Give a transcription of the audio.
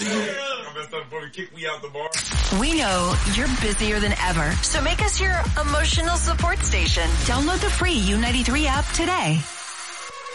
see you. I messed up before they kicked me out the bar. We know you're busier than ever, so make us your emotional support station. Download the free U93 app today.